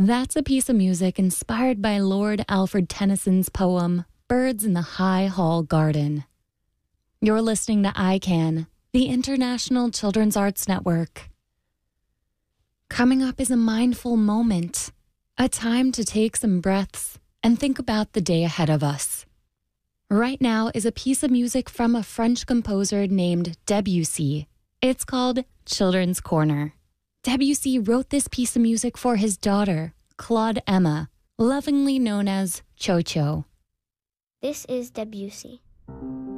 That's a piece of music inspired by Lord Alfred Tennyson's poem, Birds in the High Hall Garden. You're listening to ICANN, the International Children's Arts Network. Coming up is a mindful moment, a time to take some breaths and think about the day ahead of us. Right now is a piece of music from a French composer named Debussy. It's called Children's Corner. Debussy wrote this piece of music for his daughter, Claude Emma, lovingly known as Cho Cho. This is Debussy.